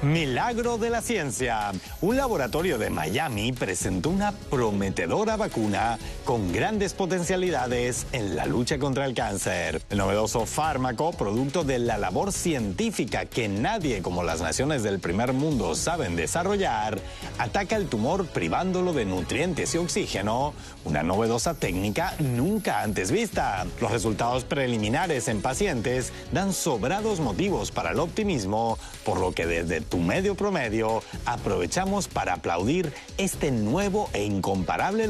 Milagro de la ciencia. Un laboratorio de Miami presentó una prometedora vacuna con grandes potencialidades en la lucha contra el cáncer. El novedoso fármaco, producto de la labor científica que nadie como las naciones del primer mundo saben desarrollar, ataca el tumor privándolo de nutrientes y oxígeno, una novedosa técnica nunca antes vista. Los resultados preliminares en pacientes dan sobrados motivos para el optimismo, por lo que desde Tu Medio Promedio aprovechamos para aplaudir este nuevo e incomparable